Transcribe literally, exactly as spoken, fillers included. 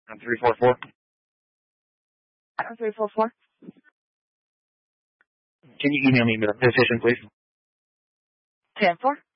I'm three four four. I'm three four four. Can you email me the decision, please? ten four.